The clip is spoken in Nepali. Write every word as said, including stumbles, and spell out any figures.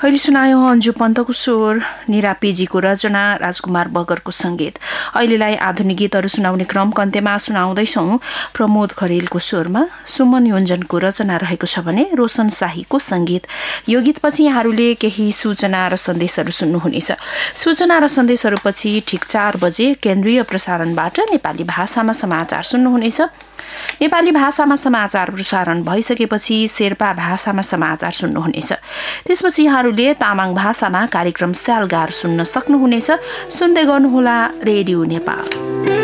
अहिले सुनायो अन्जु पन्तको स्वर, निरा पेजीको रचना, राजकुमार बगरको संगीत। अहिलेलाई आधुनिक गीतहरू सुनाउने क्रमको अन्त्यमा सुनाउँदैछौं प्रमोद खरेलको स्वरमा सुमन योन्जनको रचना रहेको छ भने रोशन शाहीको संगीत। यो गीतपछि यहाँहरूले केही सूचना र सन्देशहरू सुन्नुहुनेछ। सूचना र सन्देशहरूपछि ठिक चार बजे केन्द्रीय प्रसारणबाट नेपाली भाषामा समाचार सुन्नुहुनेछ। नेपाली भाषामा समाचार प्रसारण भइसकेपछि शेर्पा भाषामा समाचार सुन्नुहुनेछ। त्यसपछि यहाँहरूले तामाङ भाषामा कार्यक्रम स्यालगार सुन्न सक्नुहुनेछ। सुन्दै गर्नुहोला रेडियो नेपाल।